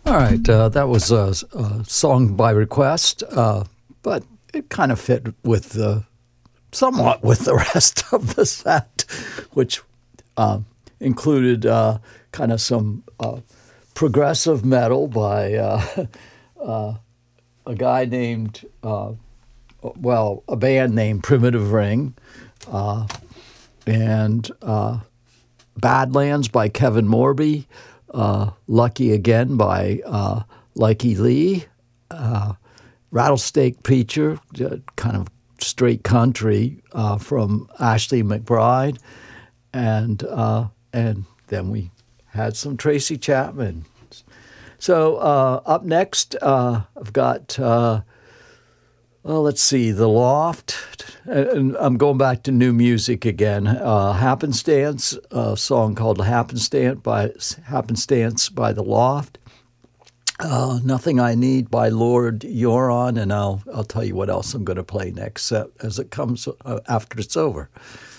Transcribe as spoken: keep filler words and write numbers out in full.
All right, uh, that was a, a song by request, uh, but it kind of fit with the somewhat with the rest of the set, which uh, included uh, kind of some uh, progressive metal by uh, uh, a guy named, uh, well, a band named Primitive Ring, uh, and uh, Badlands by Kevin Morby. Uh, Lucky Again by uh, Likey Lee, uh, Rattlesnake Preacher, uh, kind of straight country uh, from Ashley McBride, and uh, and then we had some Tracy Chapman. So uh, up next, uh, I've got, uh, well, let's see, The Loft, and I'm going back to new music again. Uh, Happenstance, a song called Happenstance by Happenstance by The Loft. Uh, Nothing I Need by Lord Huron, and I'll I'll tell you what else I'm going to play next uh, as it comes uh, after it's over.